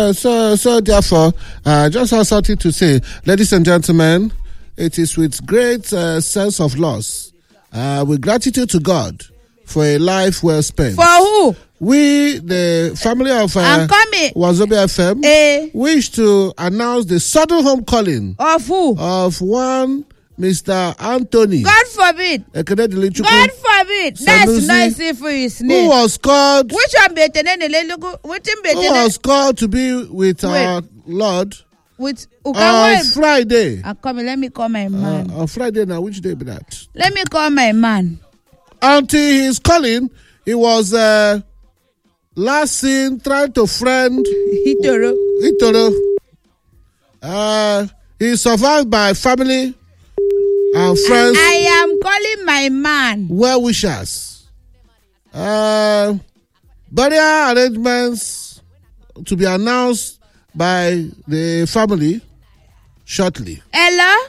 So therefore, just have something to say. Ladies and gentlemen, it is with great sense of loss, with gratitude to God for a life well spent. For who? We, the family of Wazobia FM, wish to announce the sudden home calling of who? Of one Mr. Anthony. God forbid. God forbid. That's noisy for his name. Who was called? Which one better than who was called to be with our Lord on Friday. Let me call my man. On Friday now, which day be that? Let me call my man. Until his calling, he was last seen trying to friend Itoro. He survived by family and friends. I am calling my man. Well wishers. Burial arrangements to be announced by the family shortly. Hello?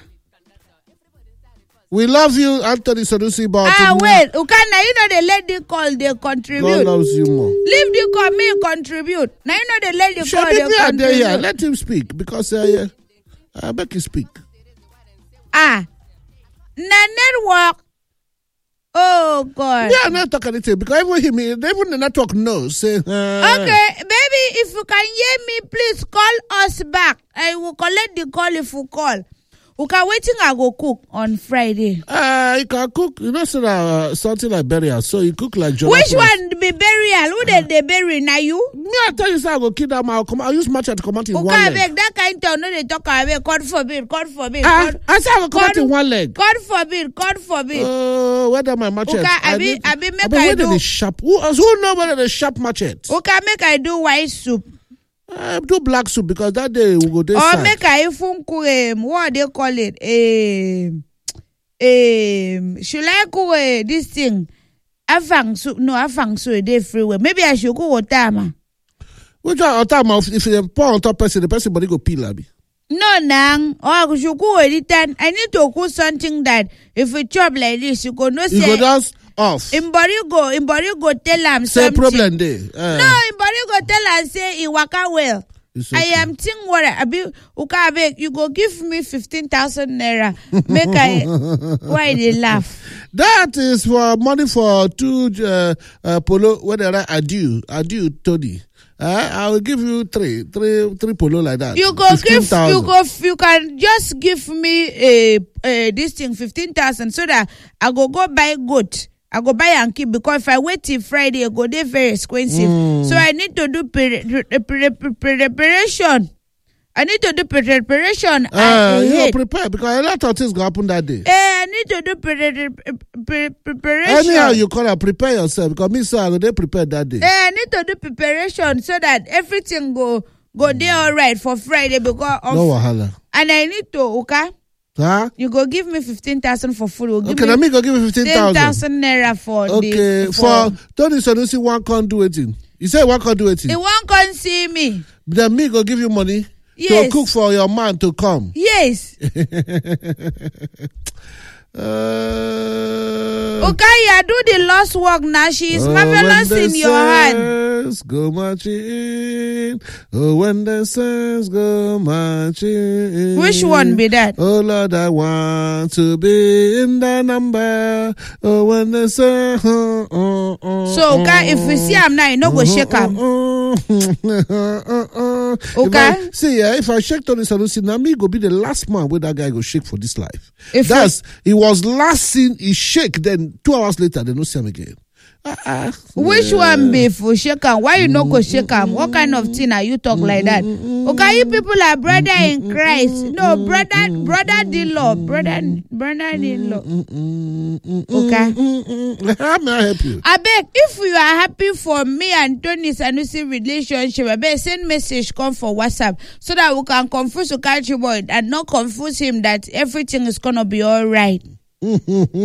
We love you, Anthony Sanusi. Wait, Ukana, you know the lady call, they contribute. God loves you more. Leave the call, me contribute. Now you know the lady call, they contribute. Here. Let him speak, because I beg you speak. Na network. Oh God. Yeah, I'm not talking anything, because even the network knows. Say, okay, baby, if you can hear me, please call us back. I will collect the call if you call. Okay, waiting, I go cook on Friday. You can cook, something like burial. So you cook like Jonathan. Which one be burial? Who did they bury? Now you? Me, I tell you, I go kill them. I'll use machete to come out in one leg. Okay, that kind of no, they talk about God forbid. I say I will come out in one leg. God forbid. Oh, whether my machete? Okay, I make I do. Sharp. Who know whether the sharp machete? Okay, make I do white soup. Do black soup, because that day we go there. Or make I even cook what they call it? Should I cook this thing? Afang soup they freeway. Maybe I should cook otama. Which one otama? If you pour on top person, the person body go peel abi. No, nang. I should cook it. I need to cook something that if we chop like this, you go no say. You go just off. In body go tell him say something. Problem there. No, in body go tell him say he waka well. Okay. I am think what you go give me 15,000 naira. Make I why they laugh. That is for money for two polo. Whether adieu Tony. I will give you three polo like that. You go 15, you can just give me this thing 15,000 so that I go buy goat. I go buy and keep, because if I wait till Friday, I go there very expensive. So I need to do preparation. You prepare, because a lot of things go happen that day. I need to do preparation. Anyhow, you call prepare yourself, because me so I go there prepare that day. I need to do preparation so that everything go there all right for Friday, because of no wahala. And I need to, okay? Huh? You go give me 15,000 for food. Okay, let me go give you 15,000. 10,000 naira for Tony Sanusi one can't do it. You say one can't do it. He won't come see me. Then me go give you money. Yes. To cook for your man to come. Yes. Okay, do the lost work now. She is marvelous in your hand. Go marching. Oh, when the saints go marching. Which one be that? Oh Lord, I want to be in the number. Oh, when the saints. So, okay, if we see him now, you no go shake him. Okay. If I shake Tony Sanusi, now me go be the last man where that guy go shake for this life. He was last seen, he shake, then 2 hours later, they don't see him again. Which one be for shake him? Why you not go shake him? What kind of thing are you talk like that? Okay, you people are brother in Christ. No, brother-in-law. Okay. How may I help you? I beg, if you are happy for me and Tony Sanusi relationship, I beg send message come for WhatsApp so that we can confuse the country boy and not confuse him that everything is gonna be all right.